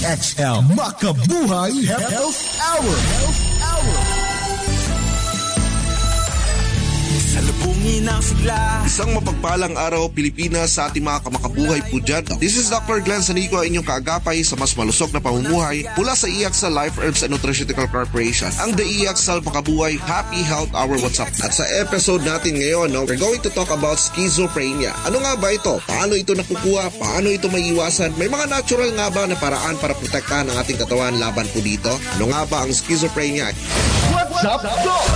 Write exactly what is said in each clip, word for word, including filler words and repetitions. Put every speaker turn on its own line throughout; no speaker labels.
X L Makabuhay Health Hour. Health Hour.
Salubungin ang sigla.
Isang mapagpalang araw, Pilipinas, sa ating mga kamakabuhay po dyan. This is Doctor Glenn Sanico, inyong kaagapay sa mas malusog na pamumuhay mula sa E X L Life Herbs and Nutraceutical Corporation. Ang The E X L Makabuhay Happy Health Hour. What's up? At sa episode natin ngayon, no, we're going to talk about schizophrenia. Ano nga ba ito? Paano ito nakukuha? Paano ito maiiwasan? May mga natural nga ba na paraan para protektahan ang ating katawan laban po dito? Ano nga ba ang schizophrenia?
What's up, Doc?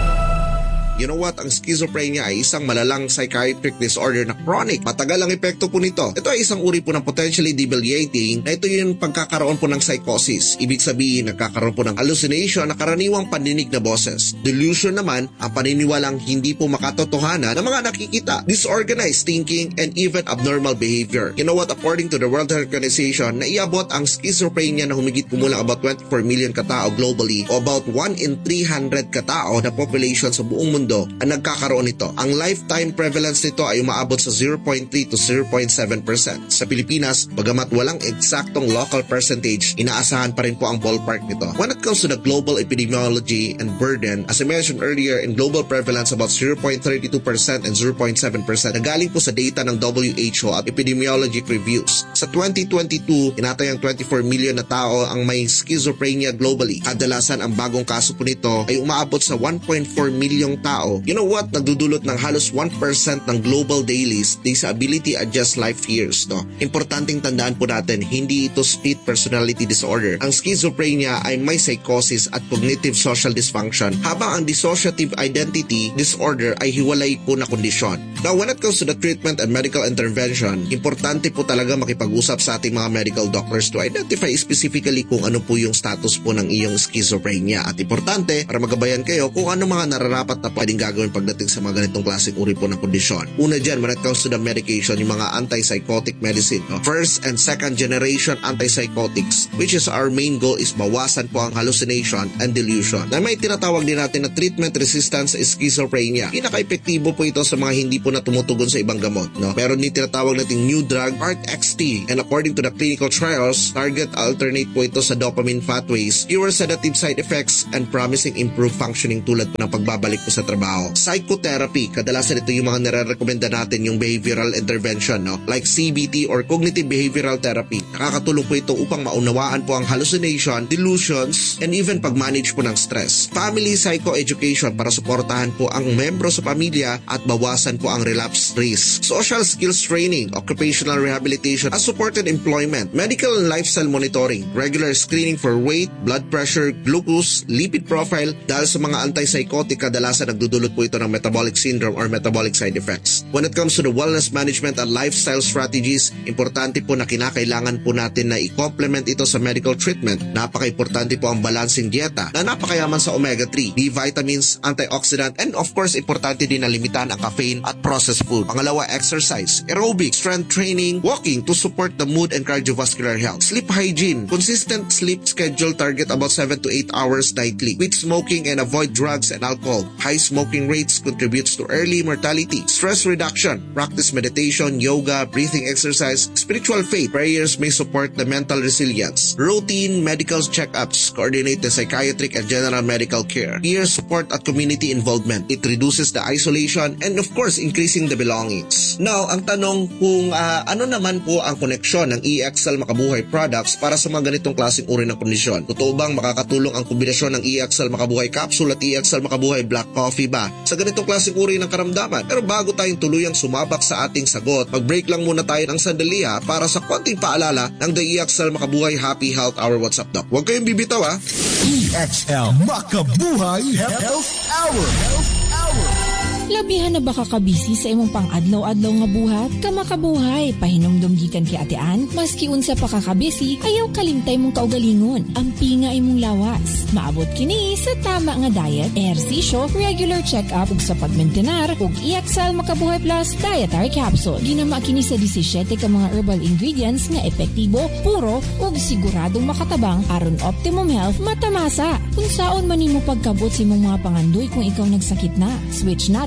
You know what? Ang schizophrenia ay isang malalang psychiatric disorder na chronic. Matagal ang epekto po nito. Ito ay isang uri po ng potentially debilitating na ito yung pagkakaroon po ng psychosis. Ibig sabihin, nagkakaroon po ng hallucination na karaniwang pandinig na boses. Delusion naman, ang paniniwalang hindi po makatotohanan ng mga nakikita. Disorganized thinking and even abnormal behavior. You know what? According to the World Health Organization, naiabot ang schizophrenia na humigit kumulang about twenty-four million katao globally o about one in three hundred katao na population sa buong mundo ang nagkakaroon nito. Ang lifetime prevalence nito ay umaabot sa zero point three to zero point seven percent. Sa Pilipinas, bagamat walang eksaktong local percentage, inaasahan pa rin po ang ballpark nito. When it comes to the global epidemiology and burden, as I mentioned earlier, in global prevalence about zero point three two percent and zero point seven percent na galing po sa data ng W H O at epidemiologic reviews. Sa twenty twenty-two, tinatayang twenty-four million na tao ang may schizophrenia globally. Kadalasan ang bagong kaso po nito ay umaabot sa one point four million tao. You know what? Nagdudulot ng halos one percent ng global dailies disability adjust life years. No? Importanteng tandaan po natin, hindi ito split personality disorder. Ang schizophrenia ay may psychosis at cognitive social dysfunction, habang ang dissociative identity disorder ay hiwalay po na kondisyon. Now, when it comes to the treatment and medical intervention, importante po talaga makipag-usap sa ating mga medical doctors to identify specifically kung ano po yung status po ng iyong schizophrenia. At importante, para magabayan kayo kung ano mga nararapat na pwedeng gagawin pagdating sa mga ganitong klaseng uri po ng kondisyon. Una dyan, when it comes to the medication, yung mga antipsychotic medicine. No? First and second generation antipsychotics, which is our main goal is bawasan po ang hallucination and delusion. Na may tinatawag din natin na treatment-resistant schizophrenia. Pinaka-epektibo po ito sa mga hindi po na tumutugon sa ibang gamot. No? Meron din tinatawag nating new drug, A R T X T. And according to the clinical trials, target alternate po ito sa dopamine pathways, fewer sedative side effects, and promising improved functioning tulad po ng pagbabalik po sa trabaho. Psychotherapy, kadalasan ito yung mga nare-recommenda natin, yung behavioral intervention, no? Like C B T or cognitive behavioral therapy. Nakakatulong po ito upang maunawaan po ang hallucination, delusions, and even pag-manage po ng stress. Family psychoeducation para suportahan po ang membro sa pamilya at bawasan po ang relapse risk. Social skills training, occupational rehabilitation, as supported employment, medical and lifestyle monitoring, regular screening for weight, blood pressure, glucose, lipid profile, dahil sa mga antipsychotic kadalasan nagdudulot po ito ng metabolic syndrome or metabolic side effects. When it comes to the wellness management and lifestyle strategies, importante po na kinakailangan po natin na i-complement ito sa medical treatment. Napaka-importante po ang balancing dieta na napakayaman sa omega three, B vitamins, antioxidant, and of course, importante din na limitahan ang caffeine at processed food. Pangalawa, exercise, aerobic, strength training, walking to support the mood and cardiovascular health. Sleep hygiene, consistent sleep schedule, target about seven to eight hours nightly. Quit smoking and avoid drugs and alcohol. High smoking rates contributes to early mortality. Stress reduction, practice meditation, yoga, breathing exercise, spiritual faith, prayers may support the mental resilience. Routine medical checkups, coordinate the psychiatric and general medical care. Peer support at community involvement. It reduces the isolation and of course, increasing the belongings. Now, ang tanong kung uh, ano naman po ang koneksyon ng E X L Makabuhay products para sa mga ganitong klaseng uri ng kondisyon? Totoo bang makakatulong ang kombinasyon ng E X L Makabuhay capsule at E X L Makabuhay black coffee ba sa ganitong klaseng uri ng karamdaman? Pero bago tayong tuluyang sumabak sa ating sagot, mag-break lang muna tayo ng sandali ha, para sa konting paalala ng The E X L Makabuhay Happy Health Hour. What's up, Doc? Huwag kayong bibitaw ha.
E X L Makabuhay Health Hour. Health Hour.
Labihan na baka kabisi sa imong pang-adlaw-adlaw nga buhat? Kamakabuhay, pahinomdom gikan kay Atean, maski unsa pa kakabisi, ayaw kalimtay mong kaugalingon. Ampi nga imong lawas. Maabot kini sa tama nga diet, ehersisyo, regular check-up ug sa pagmentenar ug E X L Makabuhay Plus Dietary Capsule. Ginama kini sa seventeen ka mga herbal ingredients nga epektibo, puro ug siguradong makatabang aron optimum health matamasa. Kung saon man nimo pagkabot sa imong mga pangandoy kung ikaw nagsakit na, switch natin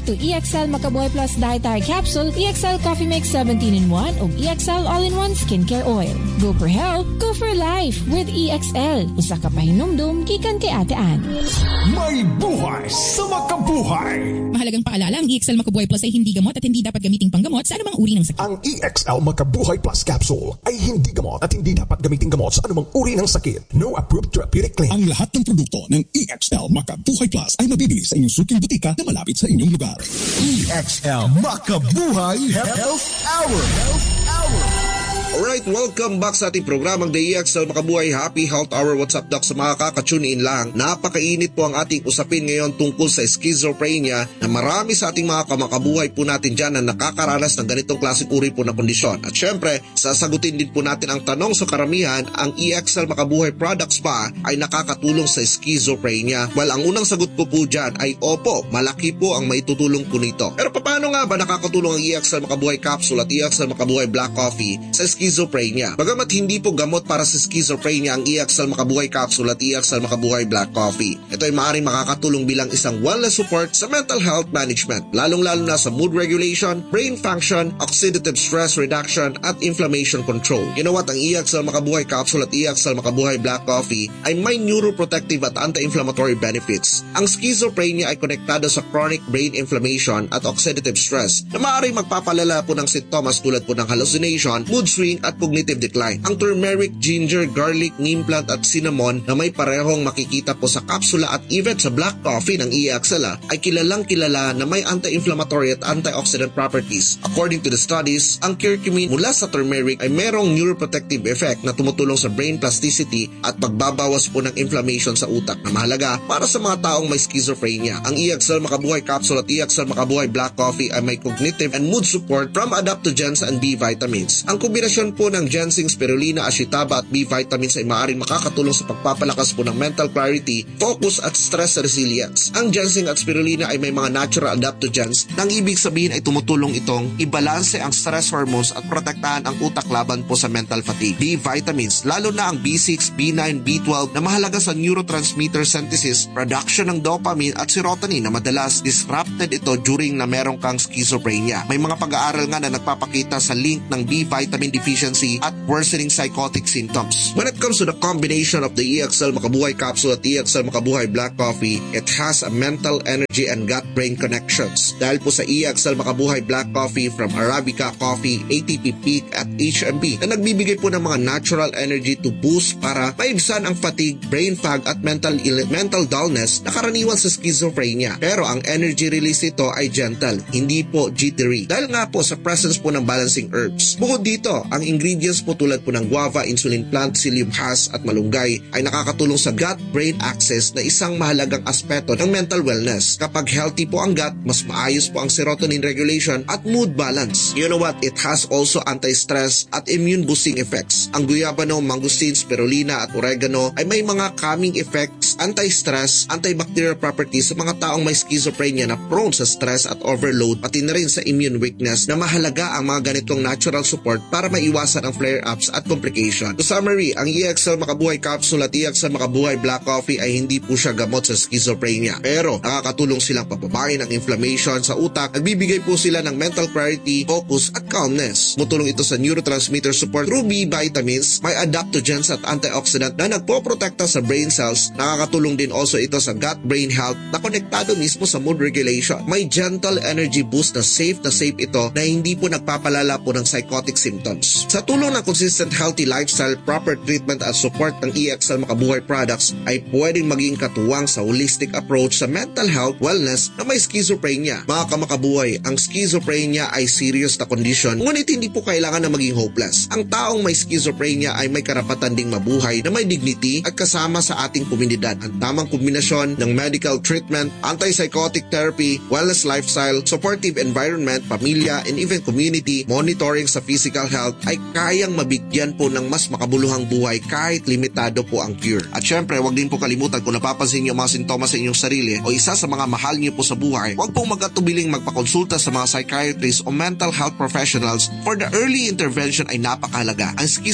to E X L Makabuhay Plus Dietary Capsule, E X L Coffee Mix seventeen in one o E X L All-in-one Skincare Oil. Go for health, go for life with E X L. Usa ka pahinumdum, gikan kay Ate Ann.
May buhay sa makabuhay!
Mahalagang paalala, ang E X L Makabuhay Plus ay hindi gamot at hindi dapat gamiting panggamot sa anumang uri ng sakit.
Ang E X L Makabuhay Plus Capsule ay hindi gamot at hindi dapat gamiting gamot sa anumang uri ng sakit. No approved therapeutic claim.
Ang lahat ng produkto ng E X L Makabuhay Plus ay mabibili sa inyong suking butika na malapit sa inyong lugar.
E X L Makabuhay Health Hour. Health Hour.
Alright, welcome back sa ating programang The E X L Makabuhay Happy Health Hour. What's up, Doc? Sa mga kakatune in lang, napakainit po ang ating usapin ngayon tungkol sa schizophrenia na marami sa ating mga kamakabuhay po natin dyan na nakakaranas ng ganitong klaseng uri po na kondisyon. At syempre, sasagutin din po natin ang tanong sa karamihan, ang E X L Makabuhay products ba ay nakakatulong sa schizophrenia? Well, ang unang sagot ko po dyan ay opo, malaki po ang maitutulong po nito. Pero paano nga ba nakakatulong ang E X L Makabuhay Capsule at E X L Makabuhay Black Coffee sa schizophrenia? Bagamat hindi po gamot para sa schizophrenia ang E X L Makabuhay Capsule at E X L Makabuhay Black Coffee, ito ay maaaring makakatulong bilang isang wellness support sa mental health management, lalong-lalo na sa mood regulation, brain function, oxidative stress reduction at inflammation control. You know what? Ang E X L Makabuhay Capsule at E X L Makabuhay Black Coffee ay may neuroprotective at anti-inflammatory benefits. Ang schizophrenia ay konektado sa chronic brain inflammation at oxidative stress na maaaring magpapalala po ng sintomas tulad po ng hallucination, mood swing at cognitive decline. Ang turmeric, ginger, garlic, neem plant at cinnamon na may parehong makikita po sa kapsula at even sa black coffee ng E X L ay kilalang kilala na may anti-inflammatory at antioxidant properties. According to the studies, ang curcumin mula sa turmeric ay merong neuroprotective effect na tumutulong sa brain plasticity at pagbabawas po ng inflammation sa utak na mahalaga para sa mga taong may schizophrenia. Ang E X L Makabuhay Capsule at E X L Makabuhay Black Coffee ay may cognitive and mood support from adaptogens and B vitamins. Ang kombinasyon po ng ginseng, spirulina, ashitaba at B vitamins ay maaaring makakatulong sa pagpapalakas po ng mental clarity, focus at stress resilience. Ang ginseng at spirulina ay may mga natural adaptogens nang ibig sabihin ay tumutulong itong ibalanse ang stress hormones at protektahan ang utak laban po sa mental fatigue. B vitamins, lalo na ang B six, B nine, B twelve na mahalaga sa neurotransmitter synthesis, production ng dopamine at serotonin na madalas disrupted ito during na merong kang schizophrenia. May mga pag-aaral nga na nagpapakita sa link ng B vitamin deficiency at worsening psychotic symptoms. When it comes to the combination of the E X L Makabuhay Capsule at E X L Makabuhay Black Coffee, it has a mental energy and gut-brain connections. Dahil po sa E X L Makabuhay Black Coffee from Arabica Coffee, A T P Peak at H M B na nagbibigay po ng mga natural energy to boost para maibsan ang fatigue, brain fog at mental ill- mental dullness na karaniwan sa schizophrenia. Pero ang energy release nito ay gentle, hindi po jittery. Dahil nga po sa presence po ng balancing herbs. Bukod dito, ang ingredients po tulad po ng guava, insulin plant, psyllium husk at malunggay ay nakakatulong sa gut-brain axis na isang mahalagang aspeto ng mental wellness. Kapag healthy po ang gut, mas maayos po ang serotonin regulation at mood balance. You know what? It has also anti-stress at immune-boosting effects. Ang guyabano, mangosteen, spirulina at oregano ay may mga calming effects, anti-stress, antibacterial properties sa mga taong may schizophrenia na prone sa stress at overload, pati na rin sa immune weakness na mahalaga ang mga ganitong natural support para maiwasan ang flare-ups at complication. To summary, ang E X L Makabuhay Capsule at E X L Makabuhay Black Coffee ay hindi po siya gamot sa schizophrenia. Pero nakakatulong silang pababain ang inflammation sa utak, nagbibigay po sila ng mental clarity, focus at calmness. Mutulong ito sa neurotransmitter support through B vitamins, may adaptogens at antioxidant na nagpoprotekta sa brain cells. Nakakatulong din also ito sa gut-brain health na konektado mismo sa mood regulation. May gentle energy boost na safe na safe ito na hindi po nagpapalala po ng psychotic symptoms. Sa tulong ng consistent healthy lifestyle, proper treatment at support ng E X L Makabuhay products ay pwedeng maging katuwang sa holistic approach sa mental health wellness na may schizophrenia. Mga kamakabuhay, ang schizophrenia ay serious na condition, ngunit hindi po kailangan na maging hopeless. Ang taong may schizophrenia ay may karapatan ding mabuhay na may dignity at kasama sa ating komunidad. Ang tamang kombinasyon ng medical treatment, antipsychotic therapy, wellness lifestyle, supportive environment, pamilya, and even community monitoring sa physical health ay kayang mabigyan po ng mas makabuluhang buhay kahit limitado po ang cure. At syempre, wag din po kalimutan kung napapansin niyo mga sintomas sa inyong sarili o isa sa mga mahal niyo po sa buhay, wag pong mag-atubiling magpakonsulta sa mga psychiatrists o mental health professionals for the early intervention ay napakahalaga. Ang schizophrenia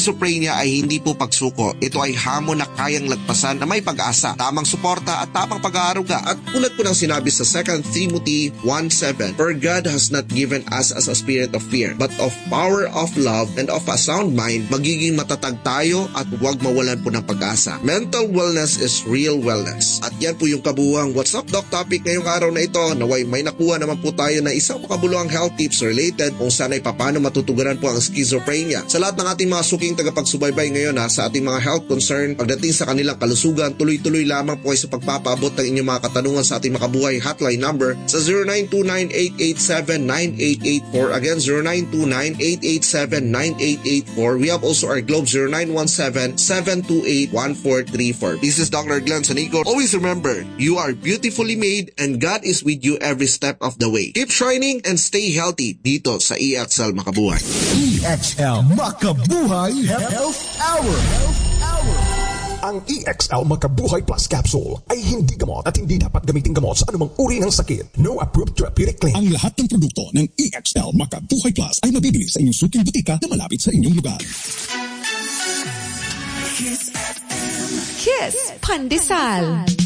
schizophrenia ay hindi po pagsuko. Ito ay hamon na kayang lagpasan na may pag-asa, tamang suporta at tamang pag-aaruga. At tulad po ng sinabi sa Second Timothy one seven, For God has not given us as a spirit of fear, but of power, of love, and of a sound mind. Magiging matatag tayo at huwag mawalan po ng pag-asa. Mental wellness is real wellness. At yan po yung kabuuang What's Up Doc topic ngayong araw na ito. Naway may nakuha naman po tayo na isang makabuluhang health tips related kung saan ay paano matutugunan po ang schizophrenia. Sa lahat ng ating mga suking tagapagsubaybay ngayon ha, sa ating mga health concern pagdating sa kanilang kalusugan, tuloy-tuloy lamang po ay sa pagpapaabot ng inyong mga katanungan sa ating makabuhay hotline number sa zero nine two nine eight eight seven nine eight eight four. Again, zero nine two nine eight eight seven nine eight eight four. We have also our Globe zero nine one seven seven two eight one four three four. This is Doctor Glenn Sanico. Always remember, you are beautifully made and God is with you every step of the way. Keep shining and stay healthy dito sa E X L Makabuhay.
E X L Makabuhay Health Hour. Health Hour.
Ang E X L Makabuhay Plus Capsule ay hindi gamot at hindi dapat gamitin gamot sa anumang uri ng sakit. No approved therapeutic claim.
Ang lahat ng produkto ng E X L Makabuhay Plus ay mabibili sa inyong suking butika na malapit sa inyong lugar.
Kiss Pandesal.